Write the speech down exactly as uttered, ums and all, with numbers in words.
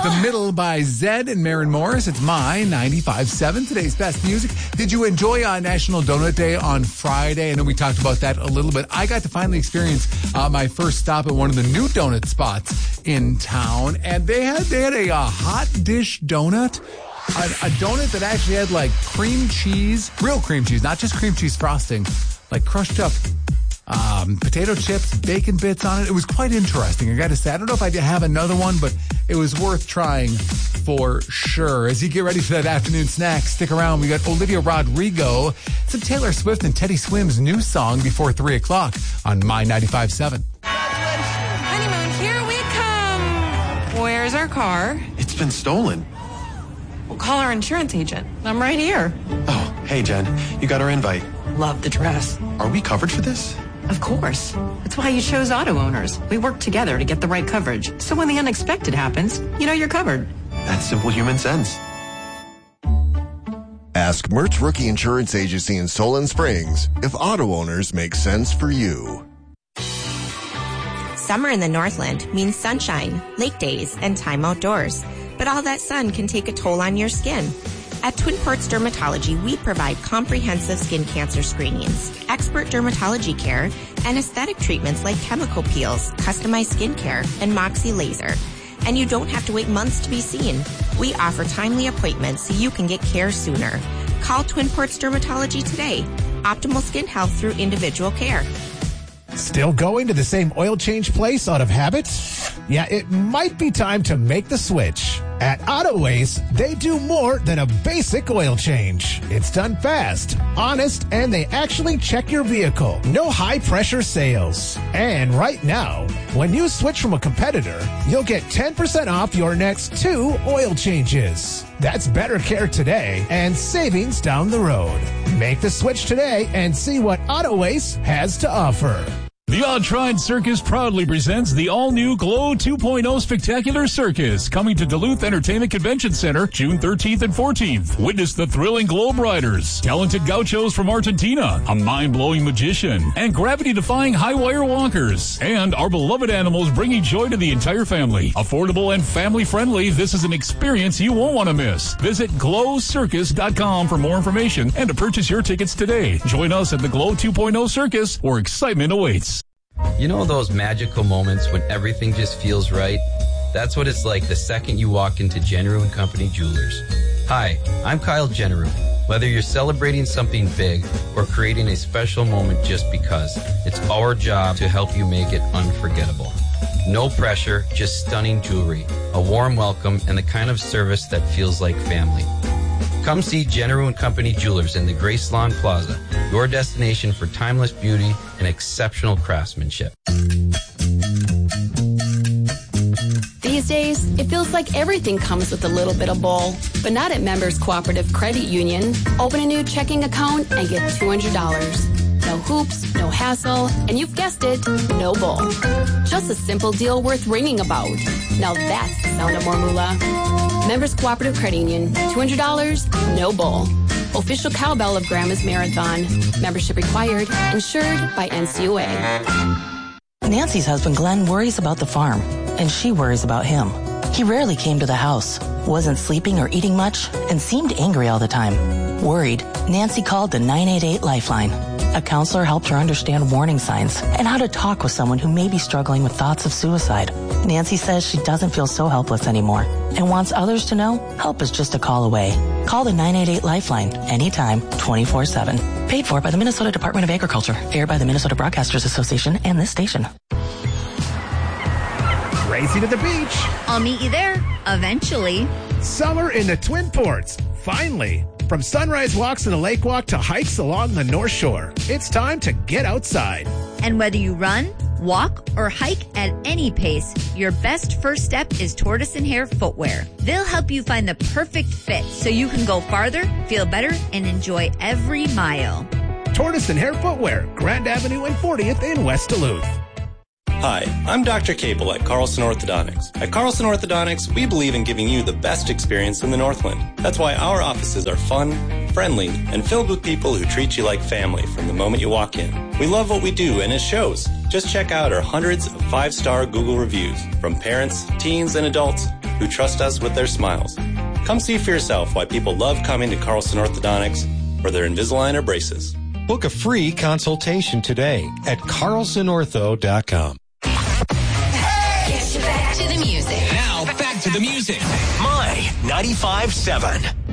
The Middle by Zed and Maren Morris. It's my ninety-five point seven, today's best music. Did you enjoy uh, National Donut Day on Friday? I know we talked about that a little bit. I got to finally experience uh, my first stop at one of the new donut spots in town, and they had they had a uh, hot dish donut. A, a donut that actually had like cream cheese, real cream cheese, not just cream cheese frosting, like crushed up um, potato chips, bacon bits on it. It was quite interesting. I got to say, I don't know if I did have another one, but it was worth trying for sure. As you get ready for that afternoon snack, stick around. We got Olivia Rodrigo, some Taylor Swift and Teddy Swim's new song before three o'clock on My ninety-five point seven. Honeymoon, here we come. Where's our car? It's been stolen. We'll call our insurance agent. I'm right here. Oh, hey, Jen. You got our invite. Love the dress. Are we covered for this? Of course. That's why you chose Auto Owners. We work together to get the right coverage. So when the unexpected happens, you know you're covered. That's simple human sense. Ask Mertz Rookie Insurance Agency in Solon Springs if Auto Owners make sense for you. Summer in the Northland means sunshine, lake days, and time outdoors. But all that sun can take a toll on your skin. At Twin Ports Dermatology, we provide comprehensive skin cancer screenings, expert dermatology care, and aesthetic treatments like chemical peels, customized skincare, and Moxie laser. And you don't have to wait months to be seen. We offer timely appointments so you can get care sooner. Call Twin Ports Dermatology today. Optimal skin health through individual care. Still going to the same oil change place out of habit? Yeah, it might be time to make the switch. At Autoways, they do more than a basic oil change. It's done fast, honest, and they actually check your vehicle. No high-pressure sales. And right now, when you switch from a competitor, you'll get ten percent off your next two oil changes. That's better care today and savings down the road. Make the switch today and see what Autoways has to offer. The Odd-Tried Circus proudly presents the all-new Glow two point oh Spectacular Circus, coming to Duluth Entertainment Convention Center June thirteenth and fourteenth. Witness the thrilling Globe Riders, talented gauchos from Argentina, a mind-blowing magician, and gravity-defying high-wire walkers. And our beloved animals bringing joy to the entire family. Affordable and family-friendly, this is an experience you won't want to miss. Visit glow circus dot com for more information and to purchase your tickets today. Join us at the Glow two point oh Circus, where excitement awaits. You know those magical moments when everything just feels right? That's what it's like the second you walk into Jenneru and Company Jewelers. Hi, I'm Kyle Jenneru. Whether you're celebrating something big or creating a special moment just because, it's our job to help you make it unforgettable. No pressure, just stunning jewelry, a warm welcome, and the kind of service that feels like family. Come see Jenneru and Company Jewelers in the Grace Lawn Plaza, your destination for timeless beauty and exceptional craftsmanship. These days, it feels like everything comes with a little bit of bull, but not at Members Cooperative Credit Union. Open a new checking account and get two hundred dollars. No hoops, no hassle, and you've guessed it, no bull. Just a simple deal worth ringing about. Now that's the sound of more moolah. Members Cooperative Credit Union, two hundred dollars, no bull. Official cowbell of Grandma's Marathon. Membership required. Insured by N C U A. Nancy's husband Glenn worries about the farm, and she worries about him. He rarely came to the house, wasn't sleeping or eating much, and seemed angry all the time. Worried, Nancy called the nine eight eight Lifeline. A counselor helped her understand warning signs and how to talk with someone who may be struggling with thoughts of suicide. Nancy says she doesn't feel so helpless anymore and wants others to know help is just a call away. Call the nine eight eight Lifeline anytime, twenty-four seven. Paid for by the Minnesota Department of Agriculture. Aired by the Minnesota Broadcasters Association and this station. Racing to the beach. I'll meet you there, eventually. Summer in the Twin Ports. Finally. From sunrise walks to the lake walk to hikes along the North Shore, it's time to get outside. And whether you run, walk, or hike at any pace, your best first step is Tortoise and Hare Footwear. They'll help you find the perfect fit so you can go farther, feel better, and enjoy every mile. Tortoise and Hare Footwear, Grand Avenue and fortieth in West Duluth. Hi, I'm Doctor Cable at Carlson Orthodontics. At Carlson Orthodontics, we believe in giving you the best experience in the Northland. That's why our offices are fun, friendly, and filled with people who treat you like family from the moment you walk in. We love what we do, and it shows. Just check out our hundreds of five-star Google reviews from parents, teens, and adults. who trust us with their smiles. Come see for yourself why people love coming to Carlson Orthodontics for their Invisalign or braces. Book a free consultation today at carlson ortho dot com. Back to the music. Now, back to the music. My ninety-five seven.